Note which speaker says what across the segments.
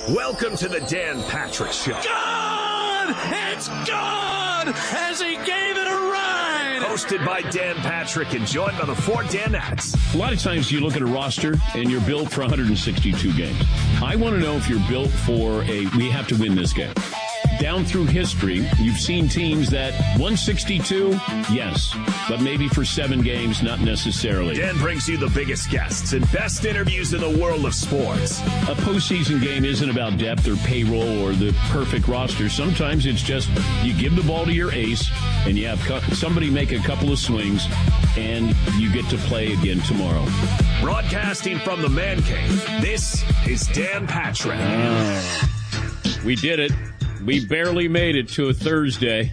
Speaker 1: Welcome to the Dan Patrick Show.
Speaker 2: Good! It's good! As he gave it a ride!
Speaker 1: Hosted by Dan Patrick and joined by the four Danettes.
Speaker 3: A lot of times you look at a roster and you're built for 162 games. I want to know if you're built for we have to win this game. Down through history, you've seen teams that 162, yes, but maybe for 7 games, not necessarily.
Speaker 1: Dan brings you the biggest guests and best interviews in the world of sports.
Speaker 3: A postseason game isn't about depth or payroll or the perfect roster. Sometimes it's just you give the ball to your ace and you have somebody make a couple of swings and you get to play again tomorrow.
Speaker 1: Broadcasting from the Man Cave, this is Dan Patrick.
Speaker 3: We did it. We barely made it to a Thursday.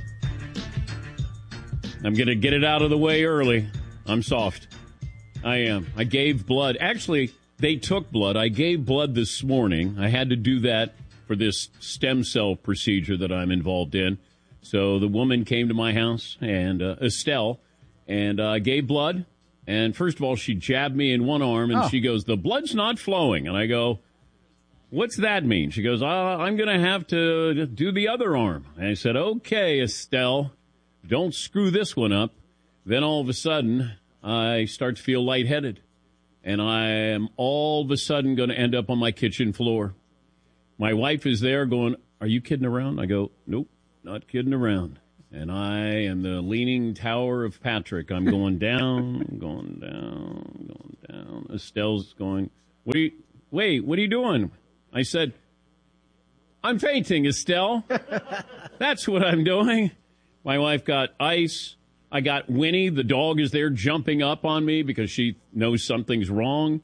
Speaker 3: I'm going to get it out of the way early. I'm soft. I am. I gave blood. Actually, they took blood. I gave blood this morning. I had to do that for this stem cell procedure that I'm involved in. So the woman came to my house, and Estelle, and I gave blood. And first of all, she jabbed me in one arm, and she goes, "The blood's not flowing." And I go, "What's that mean?" She goes, "I'm going to have to do the other arm." And I said, "Okay, Estelle, don't screw this one up." Then all of a sudden, I start to feel lightheaded. And I am all of a sudden going to end up on my kitchen floor. My wife is there going, "Are you kidding around?" I go, "Nope, not kidding around." And I am the leaning tower of Patrick. I'm going down, going down, going down. Estelle's going, what are you doing?" I said, "I'm fainting, Estelle." That's what I'm doing. My wife got ice. I got Winnie. The dog is there jumping up on me because she knows something's wrong.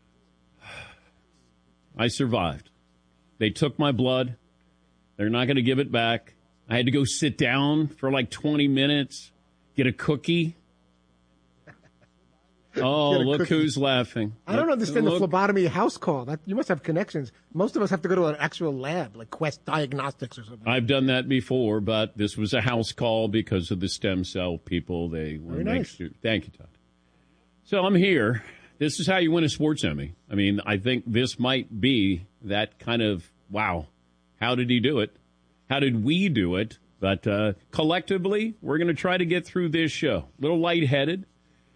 Speaker 3: I survived. They took my blood. They're not going to give it back. I had to go sit down for like 20 minutes, get a cookie. Oh, look who's laughing.
Speaker 4: I don't understand the phlebotomy house call. You must have connections. Most of us have to go to an actual lab, like Quest Diagnostics or something.
Speaker 3: I've done that before, but this was a house call because of the stem cell people. They want to make sure. Thank you, Todd. So I'm here. This is how you win a sports Emmy. I mean, I think this might be that kind of, wow, how did he do it? How did we do it? But collectively, we're going to try to get through this show. A little lightheaded.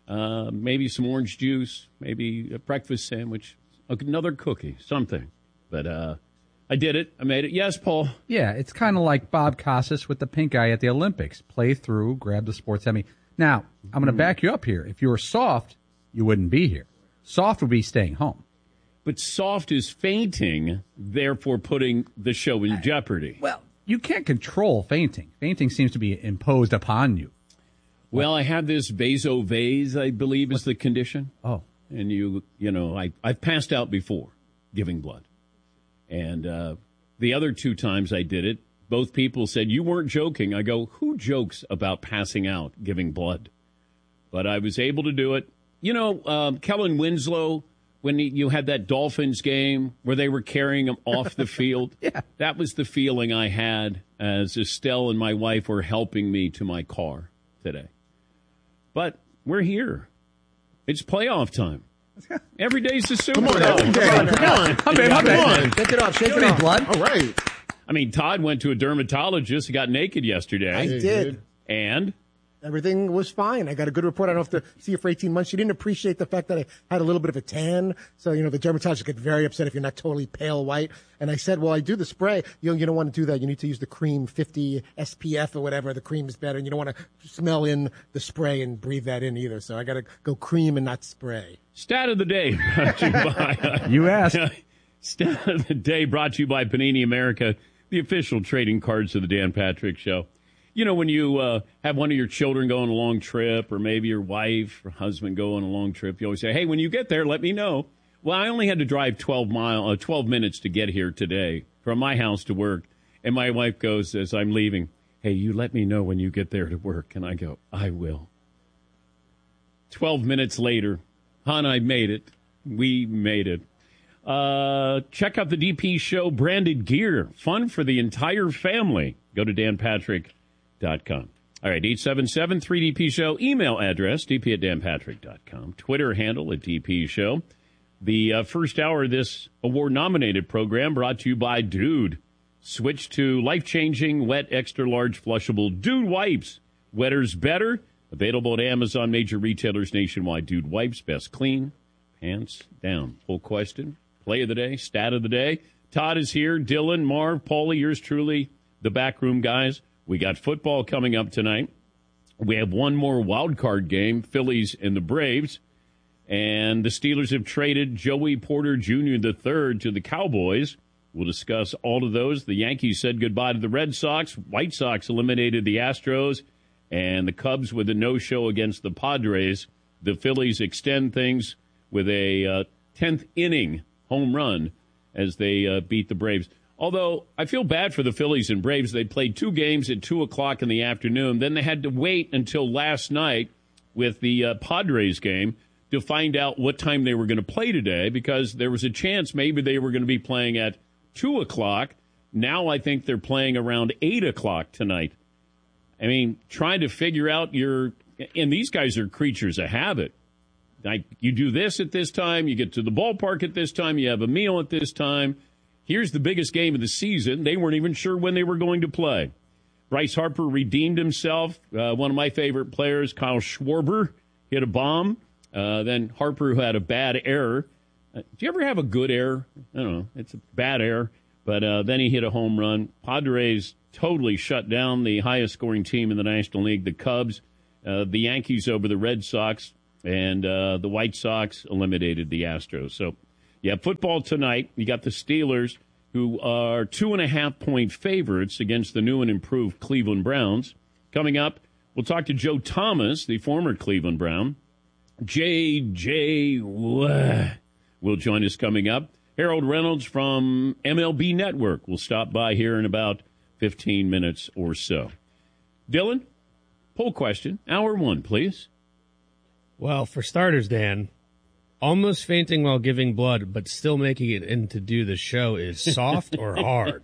Speaker 3: Maybe some orange juice, maybe a breakfast sandwich, another cookie, something. But I did it. I made it. Yes, Paul?
Speaker 5: Yeah, it's kind of like Bob Costas with the pink eye at the Olympics. Play through, grab the sports Emmy. Now, I'm going to back you up here. If you were soft, you wouldn't be here. Soft would be staying home.
Speaker 3: But soft is fainting, therefore putting the show in jeopardy.
Speaker 5: Well, you can't control fainting. Fainting seems to be imposed upon you.
Speaker 3: Well, I have this vasovase, I believe, is the condition.
Speaker 5: Oh.
Speaker 3: And I've passed out before giving blood. And the other 2 times I did it, both people said, "You weren't joking." I go, who jokes about passing out giving blood? But I was able to do it. Kellen Winslow, when you had that Dolphins game where they were carrying him off the field,
Speaker 5: yeah.
Speaker 3: That was the feeling I had as Estelle and my wife were helping me to my car today. But we're here. It's playoff time. Every day's the Super Bowl.
Speaker 4: Come on. Shake it off. Shake it off.
Speaker 5: Blood.
Speaker 4: All right.
Speaker 3: I mean, Todd went to a dermatologist. He got naked yesterday.
Speaker 4: I did.
Speaker 3: And?
Speaker 4: Everything was fine. I got a good report. I don't have to see her for 18 months. She didn't appreciate the fact that I had a little bit of a tan. So, the dermatologist get very upset if you're not totally pale white. And I said, well, I do the spray. You don't want to do that. You need to use the cream 50 SPF or whatever. The cream is better. And you don't want to smell in the spray and breathe that in either. So I got to go cream and not spray.
Speaker 3: Stat of the day brought to you by...
Speaker 5: You asked.
Speaker 3: Stat of the day brought to you by Panini America, the official trading cards of the Dan Patrick Show. When you have one of your children go on a long trip, or maybe your wife or husband go on a long trip, you always say, "Hey, when you get there, let me know." Well, I only had to drive 12 minutes to get here today from my house to work. And my wife goes, as I'm leaving, "Hey, you let me know when you get there to work." And I go, "I will." 12 minutes later, hon, I made it. We made it. Check out the DP Show branded gear. Fun for the entire family. Go to danpatrick.com. All right, 877-3DP Show. Email address, dp@danpatrick.com. Twitter handle @DP Show. The first hour of this award-nominated program brought to you by Dude. Switch to life-changing, wet, extra-large, flushable Dude wipes. Wetter's better. Available at Amazon, major retailers nationwide. Dude wipes, best clean, hands down. Full question, play of the day, stat of the day. Todd is here. Dylan, Marv, Paulie, yours truly, the backroom guys. We got football coming up tonight. We have one more wild card game, Phillies and the Braves. And the Steelers have traded Joey Porter Jr. III to the Cowboys. We'll discuss all of those. The Yankees said goodbye to the Red Sox. White Sox eliminated the Astros. And the Cubs with a no-show against the Padres. The Phillies extend things with a 10th inning home run as they beat the Braves. Although I feel bad for the Phillies and Braves. They played 2 games at 2 o'clock in the afternoon. Then they had to wait until last night with the Padres game to find out what time they were going to play today, because there was a chance maybe they were going to be playing at 2 o'clock. Now I think they're playing around 8 o'clock tonight. I mean, trying to figure out and these guys are creatures of habit. Like, you do this at this time, you get to the ballpark at this time, you have a meal at this time. Here's the biggest game of the season. They weren't even sure when they were going to play. Bryce Harper redeemed himself. One of my favorite players, Kyle Schwarber, hit a bomb. Then Harper, who had a bad error. Do you ever have a good error? I don't know. It's a bad error. But then he hit a home run. Padres totally shut down the highest scoring team in the National League, the Cubs. The Yankees over the Red Sox. And the White Sox eliminated the Astros. So, yeah, football tonight. You got the Steelers, who are 2.5-point favorites against the new and improved Cleveland Browns. Coming up, we'll talk to Joe Thomas, the former Cleveland Brown. J.J. will join us coming up. Harold Reynolds from MLB Network will stop by here in about 15 minutes or so. Dylan, poll question, hour 1, please.
Speaker 6: Well, for starters, Dan, almost fainting while giving blood, but still making it in to do the show is soft or hard?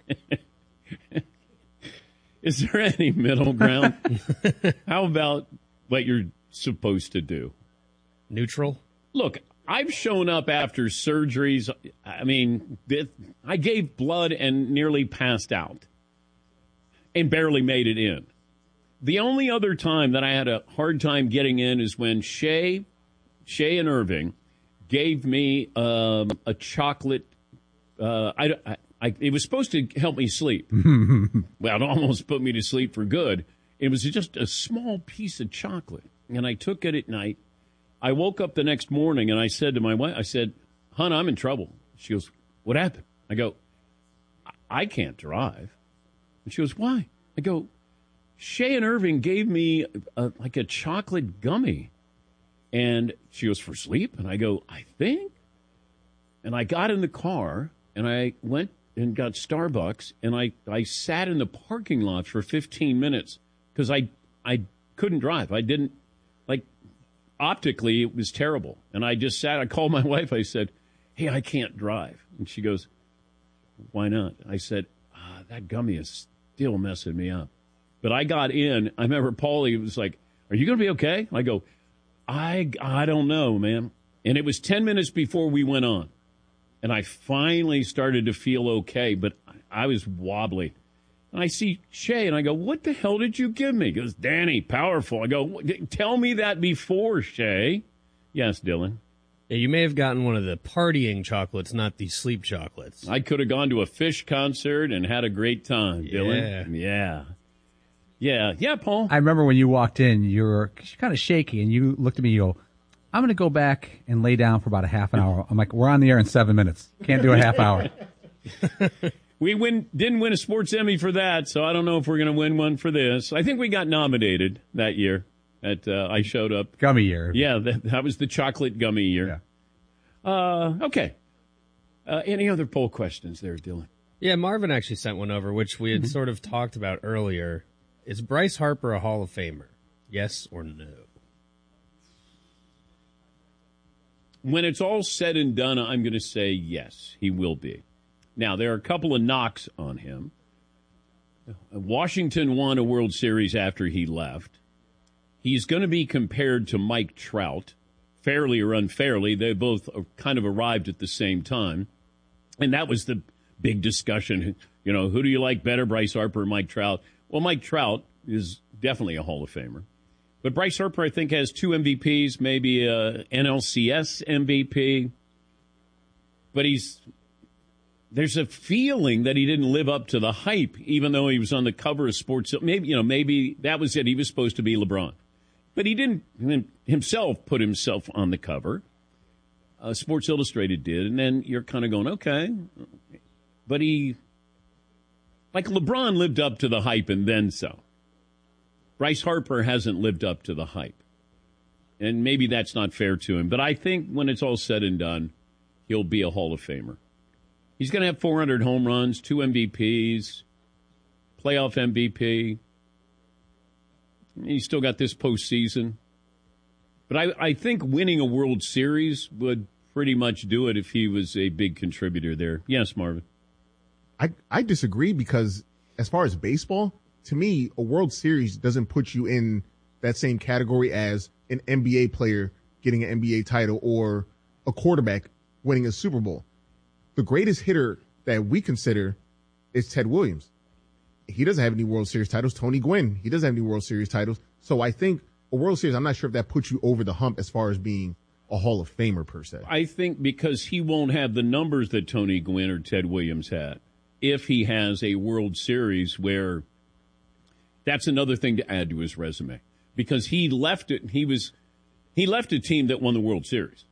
Speaker 3: Is there any middle ground? How about what you're supposed to do?
Speaker 6: Neutral?
Speaker 3: Look, I've shown up after surgeries. I mean, I gave blood and nearly passed out and barely made it in. The only other time that I had a hard time getting in is when Shay and Irving gave me a chocolate. It was supposed to help me sleep. Well, it almost put me to sleep for good. It was just a small piece of chocolate, and I took it at night. I woke up the next morning, and I said to my wife, I said, "Hon, I'm in trouble." She goes, "What happened?" I go, "I can't drive." And she goes, "Why?" I go, "Shay and Irving gave me like a chocolate gummy." And she goes, "For sleep?" And I go, "I think." And I got in the car, and I went and got Starbucks, and I sat in the parking lot for 15 minutes because I couldn't drive. I didn't, optically, it was terrible. And I just sat. I called my wife. I said, "Hey, I can't drive." And she goes, "Why not?" I said, "That gummy is still messing me up." But I got in. I remember Paulie was like, "Are you going to be okay?" I go, I don't know, man. And it was 10 minutes before we went on. And I finally started to feel okay, but I was wobbly. And I see Shay, and I go, "What the hell did you give me?" He goes, "Danny, powerful." I go, "Tell me that before, Shay." Yes, Dylan.
Speaker 6: Yeah, you may have gotten one of the partying chocolates, not the sleep chocolates.
Speaker 3: I could have gone to a Fish concert and had a great time, Dylan. Yeah, Paul.
Speaker 5: I remember when you walked in, you were kind of shaky, and you looked at me, you go, "I'm going to go back and lay down for about a half an hour." I'm like, "We're on the air in 7 minutes. Can't do a half hour."
Speaker 3: We didn't win a sports Emmy for that, so I don't know if we're going to win one for this. I think we got nominated that year. I showed up.
Speaker 5: Gummy year.
Speaker 3: Yeah, that was the chocolate gummy year. Yeah. Okay. Any other poll questions there, Dylan?
Speaker 6: Yeah, Marvin actually sent one over, which we had sort of talked about earlier. Is Bryce Harper a Hall of Famer? Yes or no?
Speaker 3: When it's all said and done, I'm going to say yes, he will be. Now, there are a couple of knocks on him. Washington won a World Series after he left. He's going to be compared to Mike Trout fairly or unfairly, they both kind of arrived at the same time. And that was the big discussion. You know, who do you like better, Bryce Harper or Mike Trout? Well, Mike Trout is definitely a Hall of Famer. But Bryce Harper, I think, has 2 MVPs, maybe a NLCS MVP. But there's a feeling that he didn't live up to the hype, even though he was on the cover of Sports. Maybe that was it. He was supposed to be LeBron. But he didn't himself put himself on the cover. Sports Illustrated did. And then you're kind of going, okay. But like LeBron lived up to the hype and then so. Bryce Harper hasn't lived up to the hype. And maybe that's not fair to him. But I think when it's all said and done, he'll be a Hall of Famer. He's going to have 400 home runs, 2 MVPs, playoff MVP. He's still got this postseason. But I think winning a World Series would pretty much do it if he was a big contributor there. Yes, Marvin.
Speaker 7: I disagree because as far as baseball, to me, a World Series doesn't put you in that same category as an NBA player getting an NBA title or a quarterback winning a Super Bowl. The greatest hitter that we consider is Ted Williams. He doesn't have any World Series titles. Tony Gwynn, he doesn't have any World Series titles. So I think a World Series, I'm not sure if that puts you over the hump as far as being a Hall of Famer per se.
Speaker 3: I think because he won't have the numbers that Tony Gwynn or Ted Williams had if he has a World Series where that's another thing to add to his resume. Because he left it, he left a team that won the World Series.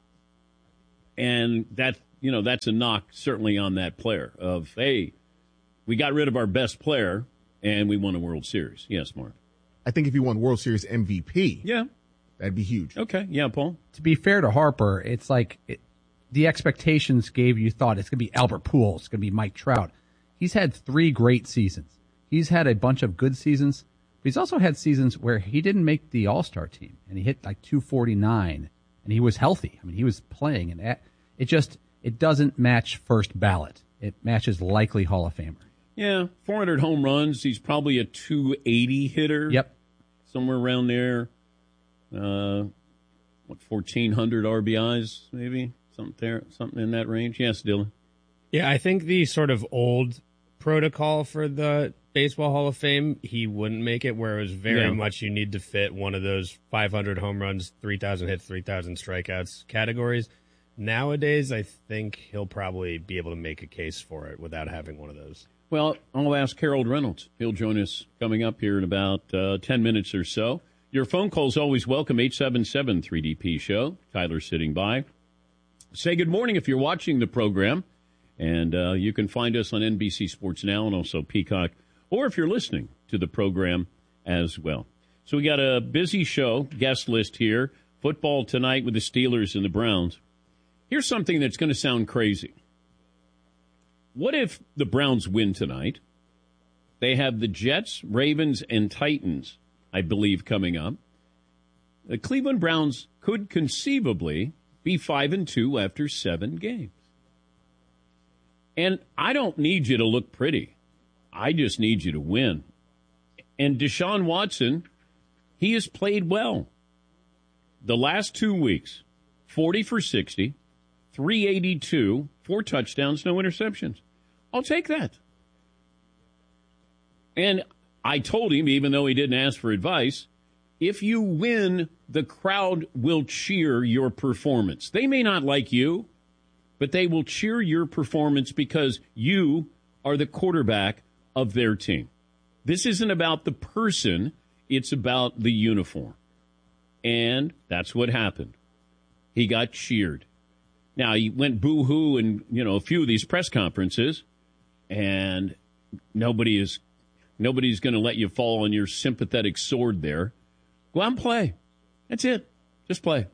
Speaker 3: And that's a knock certainly on that player of, hey, we got rid of our best player and we won a World Series. Yes, Mark.
Speaker 7: I think if he won World Series MVP,
Speaker 3: yeah,
Speaker 7: that'd be huge.
Speaker 3: Okay, yeah, Paul.
Speaker 5: To be fair to Harper, it's like the expectations gave you thought it's going to be Albert Pujols, it's going to be Mike Trout. He's had 3 great seasons. He's had a bunch of good seasons. But he's also had seasons where he didn't make the All-Star team, and he hit like 249, and he was healthy. I mean, he was playing, and it doesn't match first ballot. It matches likely Hall of Famer.
Speaker 3: Yeah, 400 home runs. He's probably a 280 hitter.
Speaker 5: Yep.
Speaker 3: Somewhere around there. 1,400 RBIs, maybe? Something in that range. Yes, Dylan.
Speaker 6: Yeah, I think the sort of old protocol for the Baseball Hall of Fame, he wouldn't make it, where it was very much you need to fit one of those 500 home runs, 3,000 hits, 3,000 strikeouts categories. Nowadays, I think he'll probably be able to make a case for it without having one of those.
Speaker 3: Well, I'll ask Harold Reynolds. He'll join us coming up here in about 10 minutes or so. Your phone call's always welcome, 877-3DP-SHOW. Tyler's sitting by. Say good morning if you're watching the program. And you can find us on NBC Sports Now and also Peacock, or if you're listening to the program as well. So we got a busy show, guest list here. Football tonight with the Steelers and the Browns. Here's something that's going to sound crazy. What if the Browns win tonight? They have the Jets, Ravens, and Titans, I believe, coming up. The Cleveland Browns could conceivably be 5-2 after 7 games. And I don't need you to look pretty. I just need you to win. And Deshaun Watson, he has played well. The last 2 weeks, 40 for 60, 382, 4 touchdowns, no interceptions. I'll take that. And I told him, even though he didn't ask for advice, if you win, the crowd will cheer your performance. They may not like you, but they will cheer your performance because you are the quarterback of their team. This isn't about the person, it's about the uniform. And that's what happened. He got cheered. Now, he went boo-hoo in, a few of these press conferences, and nobody's going to let you fall on your sympathetic sword there. Go out and play. That's it. Just play.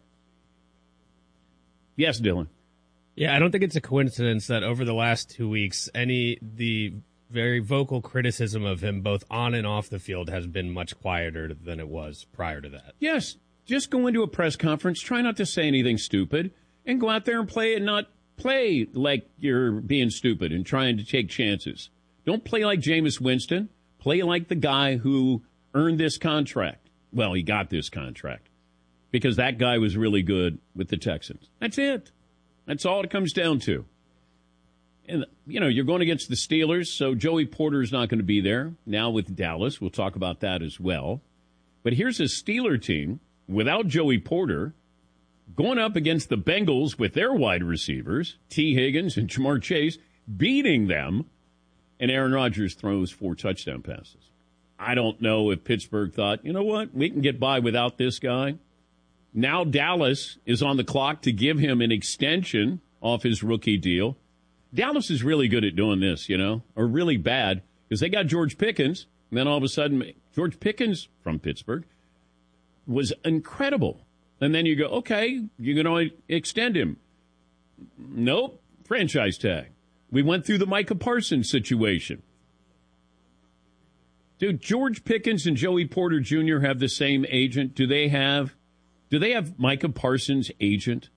Speaker 3: Yes, Dylan.
Speaker 6: Yeah, I don't think it's a coincidence that over the last 2 weeks, the very vocal criticism of him both on and off the field has been much quieter than it was prior to that.
Speaker 3: Yes, just go into a press conference, try not to say anything stupid, and go out there and play and not play like you're being stupid and trying to take chances. Don't play like Jameis Winston. Play like the guy who earned this contract. Well, he got this contract. because that guy was really good with the Texans. That's it. That's all it comes down to. And, you're going against the Steelers, so Joey Porter's not going to be there. Now with Dallas, we'll talk about that as well. But here's a Steeler team without Joey Porter going up against the Bengals with their wide receivers, T. Higgins and Jamar Chase, beating them, and Aaron Rodgers throws 4 touchdown passes. I don't know if Pittsburgh thought, you know what, we can get by without this guy. Now Dallas is on the clock to give him an extension off his rookie deal. Dallas is really good at doing this, or really bad, because they got George Pickens, and then all of a sudden, George Pickens from Pittsburgh was incredible. And then you go, okay, you're going to extend him. Nope, franchise tag. We went through the Micah Parsons situation. Dude, George Pickens and Joey Porter Jr. have the same agent. Do they have Micah Parsons' agent?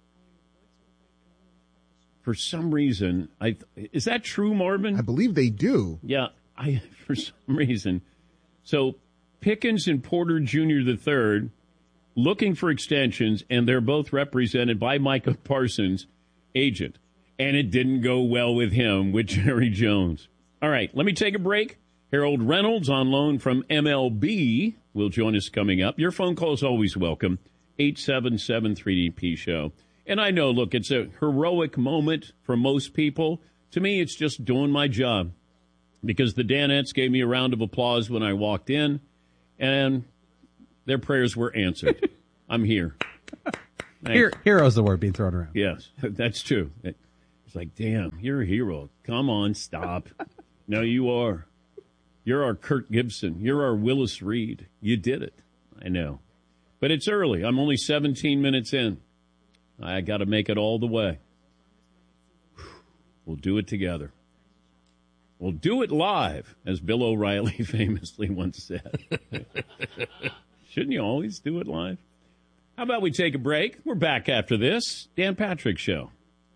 Speaker 3: For some reason, is that true, Marvin?
Speaker 7: I believe they do.
Speaker 3: Yeah, for some reason. So Pickens and Porter Jr. III looking for extensions, and they're both represented by Micah Parsons' agent. And it didn't go well with him, with Jerry Jones. All right, let me take a break. Harold Reynolds on loan from MLB will join us coming up. Your phone call is always welcome, 877-3DP-SHOW. And I know, look, it's a heroic moment for most people. To me, it's just doing my job, because the Danettes gave me a round of applause when I walked in, and their prayers were answered. I'm here.
Speaker 5: Hero's the word being thrown around.
Speaker 3: Yes, that's true. It's like, damn, you're a hero. Come on, stop. No, you are. You're our Kurt Gibson. You're our Willis Reed. You did it. I know. But it's early. I'm only 17 minutes in. I got to make it all the way. We'll do it together. We'll do it live, as Bill O'Reilly famously once said. Shouldn't you always do it live? How about we take a break? We're back after this. Dan Patrick Show.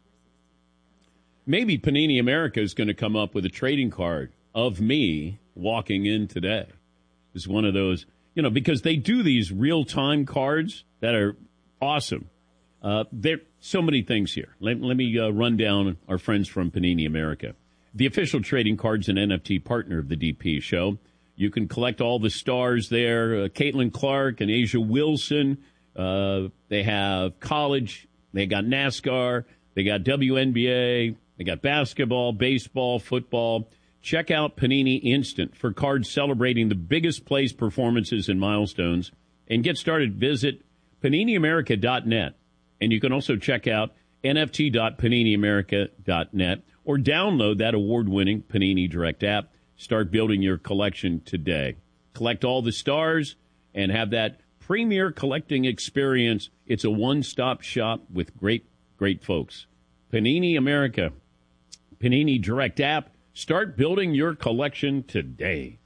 Speaker 3: Maybe Panini America is going to come up with a trading card of me walking in today. It's one of those, because they do these real-time cards that are awesome. There are so many things here. Let me run down our friends from Panini America. The official trading cards and NFT partner of the DP Show. You can collect all the stars there. Caitlin Clark and Asia Wilson. They have college. They got NASCAR. They got WNBA. They got basketball, baseball, football. Check out Panini Instant for cards celebrating the biggest plays, performances, and milestones. And get started. Visit PaniniAmerica.net. And you can also check out NFT.PaniniAmerica.net or download that award-winning Panini Direct app. Start building your collection today. Collect all the stars and have that premier collecting experience. It's a one-stop shop with great, great folks. Panini America, Panini Direct app. Start building your collection today.